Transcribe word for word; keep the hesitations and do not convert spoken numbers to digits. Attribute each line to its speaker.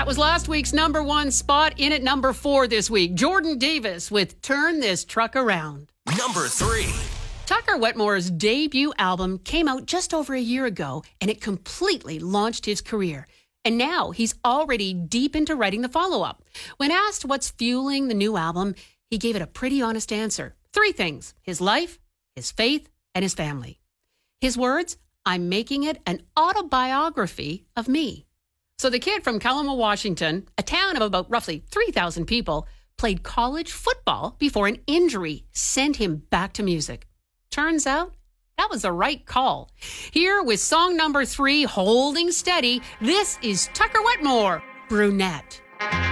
Speaker 1: That was last week's number one spot. In at number four this week, Jordan Davis with Turn This Truck Around.
Speaker 2: Number three.
Speaker 1: Tucker Wetmore's debut album came out just over a year ago, and it completely launched his career. And now he's already deep into writing the follow-up. When asked what's fueling the new album, he gave it a pretty honest answer. Three things: his life, his faith, and his family. His words: I'm making it an autobiography of me. So the kid from Kalama, Washington, a town of about roughly three thousand people, played college football before an injury sent him back to music. Turns out that was the right call. Here with song number three, Holding Steady, this is Tucker Wetmore, Brunette.